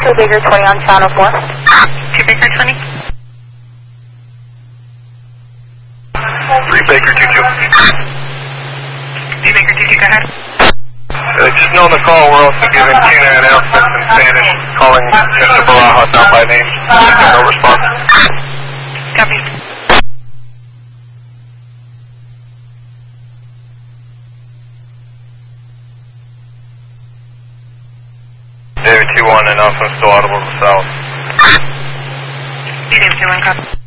2 Baker 20 on channel 4. 2 Baker 20. 3 Baker 22. 3 Baker 22, go ahead. Just know on the call we're also giving Tina announcements in Spanish, calling Mr. Barajas out by name. No response. Copy. David 2-1 and also still audible to the south. David 2-1, copy.